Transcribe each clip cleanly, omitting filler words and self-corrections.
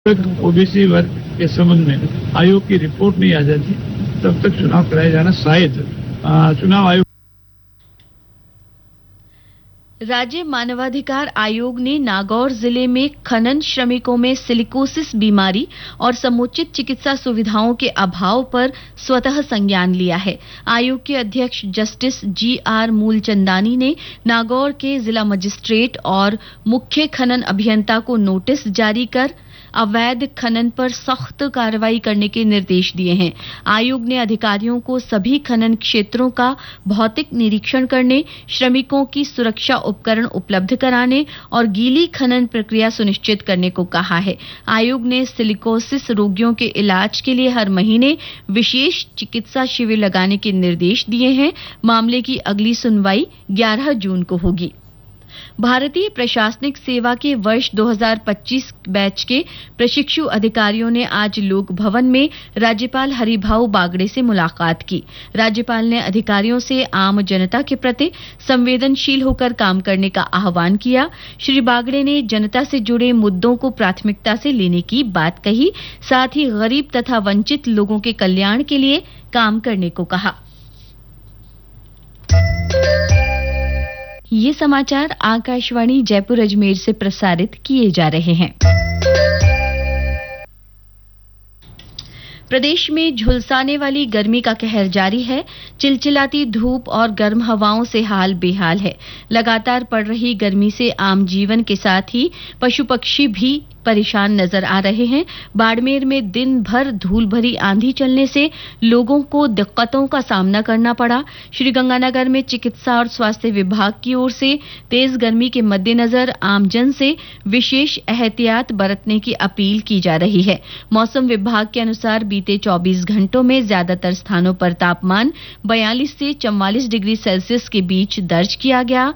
OBC वर्ग के संबंध में आयोग की रिपोर्ट नहीं आ जाती तब तक चुनाव कराया जाना शायद चुनाव आयोग। राज्य मानवाधिकार आयोग ने नागौर जिले में खनन श्रमिकों में सिलिकोसिस बीमारी और समुचित चिकित्सा सुविधाओं के अभाव पर स्वतः संज्ञान लिया है। आयोग के अध्यक्ष जस्टिस जी.आर. मूलचंदानी ने नागौर के जिला मजिस्ट्रेट और मुख्य खनन अभियंता को नोटिस जारी कर अवैध खनन पर सख्त कार्रवाई करने के निर्देश दिए हैं। आयोग ने अधिकारियों को सभी खनन क्षेत्रों का भौतिक निरीक्षण करने, श्रमिकों की सुरक्षा उपकरण उपलब्ध कराने और गीली खनन प्रक्रिया सुनिश्चित करने को कहा है। आयोग ने सिलिकोसिस रोगियों के इलाज के लिए हर महीने विशेष चिकित्सा शिविर लगाने के निर्देश दिए हैं। मामले की अगली सुनवाई 11 जून को होगी। भारतीय प्रशासनिक सेवा के वर्ष 2025 बैच के प्रशिक्षु अधिकारियों ने आज लोक भवन में राज्यपाल हरिभाऊ बागड़े से मुलाकात की। राज्यपाल ने अधिकारियों से आम जनता के प्रति संवेदनशील होकर काम करने का आह्वान किया। श्री बागड़े ने जनता से जुड़े मुद्दों को प्राथमिकता से लेने की बात कही, साथ ही गरीब तथा वंचित लोगों के कल्याण के लिए काम करने को कहा। ये समाचार आकाशवाणी जयपुर अजमेर से प्रसारित किए जा रहे हैं। प्रदेश में झुलसाने वाली गर्मी का कहर जारी है। चिलचिलाती धूप और गर्म हवाओं से हाल बेहाल है। लगातार पड़ रही गर्मी से आम जीवन के साथ ही पशु पक्षी भी परेशान नजर आ रहे हैं। बाड़मेर में दिन भर धूल भरी आंधी चलने से लोगों को दिक्कतों का सामना करना पड़ा। श्रीगंगानगर में चिकित्सा और स्वास्थ्य विभाग की ओर से तेज गर्मी के मद्देनजर आमजन से विशेष एहतियात बरतने की अपील की जा रही है। मौसम विभाग के अनुसार बीते 24 घंटों में ज्यादातर स्थानों पर तापमान 42 से 44 डिग्री सेल्सियस के बीच दर्ज किया गया।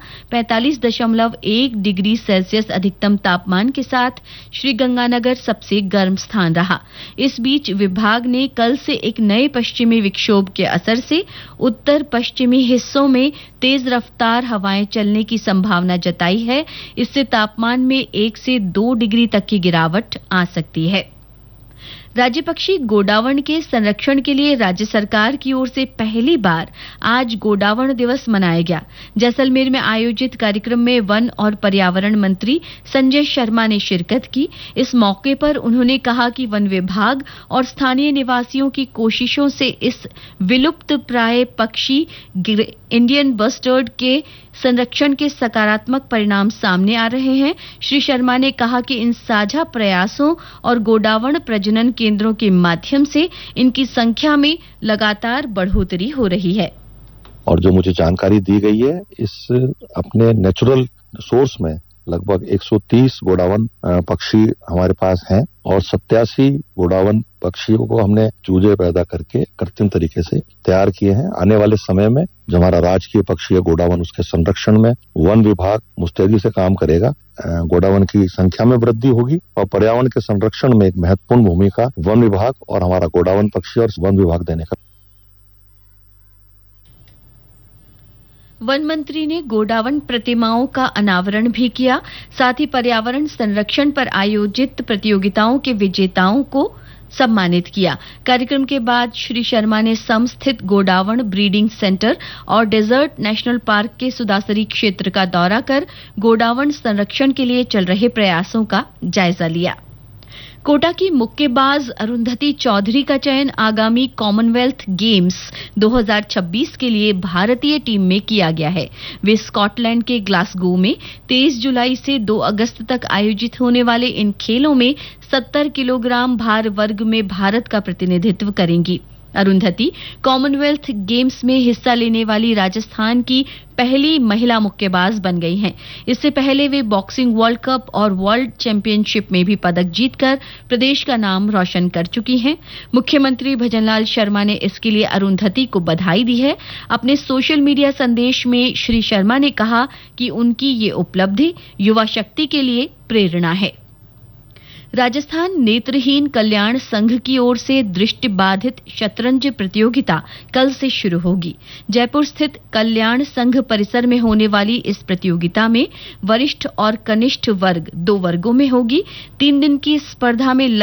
45.1 डिग्री सेल्सियस अधिकतम तापमान के साथ श्रीगंगानगर सबसे गर्म स्थान रहा। इस बीच विभाग ने कल से एक नए पश्चिमी विक्षोभ के असर से उत्तर पश्चिमी हिस्सों में तेज रफ्तार हवाएं चलने की संभावना जताई है। इससे तापमान में 1 से 2 डिग्री तक की गिरावट आ सकती है। राज्य पक्षी गोडावण के संरक्षण के लिए राज्य सरकार की ओर से पहली बार आज गोडावण दिवस मनाया गया। जैसलमेर में आयोजित कार्यक्रम में वन और पर्यावरण मंत्री संजय शर्मा ने शिरकत की। इस मौके पर उन्होंने कहा कि वन विभाग और स्थानीय निवासियों की कोशिशों से इस विलुप्त प्राय पक्षी इंडियन बस्टर्ड के संरक्षण के सकारात्मक परिणाम सामने आ रहे हैं। श्री शर्मा ने कहा कि इन साझा प्रयासों और गोडावण प्रजनन केंद्रों के माध्यम से इनकी संख्या में लगातार बढ़ोतरी हो रही है। और जो मुझे जानकारी दी गई है, इस अपने नेचुरल सोर्स में लगभग 130 गोडावण पक्षी हमारे पास हैं और 87 गोडावण पक्षियों को हमने चूजे पैदा करके कृत्रिम तरीके से तैयार किए हैं। आने वाले समय में जो हमारा राजकीय पक्षी है गोडावण, उसके संरक्षण में वन विभाग मुस्तैदी से काम करेगा। गोडावण की संख्या में वृद्धि होगी और पर्यावरण के संरक्षण में एक महत्वपूर्ण भूमिका वन विभाग और हमारा गोडावण पक्षी और वन विभाग देने का। वन मंत्री ने गोडावण प्रतिमाओं का अनावरण भी किया। साथ ही पर्यावरण संरक्षण पर आयोजित प्रतियोगिताओं के विजेताओं को सम्मानित किया। कार्यक्रम के बाद श्री शर्मा ने सम स्थित गोडावण ब्रीडिंग सेंटर और डेजर्ट नेशनल पार्क के सुदासरी क्षेत्र का दौरा कर गोडावण संरक्षण के लिए चल रहे प्रयासों का जायजा लिया। कोटा की मुक्केबाज अरुंधति चौधरी का चयन आगामी कॉमनवेल्थ गेम्स 2026 के लिए भारतीय टीम में किया गया है। वे स्कॉटलैंड के ग्लासगो में 23 जुलाई से 2 अगस्त तक आयोजित होने वाले इन खेलों में 70 किलोग्राम भार वर्ग में भारत का प्रतिनिधित्व करेंगी। अरुंधति कॉमनवेल्थ गेम्स में हिस्सा लेने वाली राजस्थान की पहली महिला मुक्केबाज बन गई हैं। इससे पहले वे बॉक्सिंग वर्ल्ड कप और वर्ल्ड चैंपियनशिप में भी पदक जीतकर प्रदेश का नाम रोशन कर चुकी हैं। मुख्यमंत्री भजनलाल शर्मा ने इसके लिए अरुंधति को बधाई दी है। अपने सोशल मीडिया संदेश में श्री शर्मा ने कहा कि उनकी ये उपलब्धि युवा शक्ति के लिए प्रेरणा है। राजस्थान नेत्रहीन कल्याण संघ की ओर से दृष्टिबाधित शतरंज प्रतियोगिता कल से शुरू होगी। जयपुर स्थित कल्याण संघ परिसर में होने वाली इस प्रतियोगिता में वरिष्ठ और कनिष्ठ वर्ग 2 वर्गों में होगी। 3 दिन की स्पर्धा में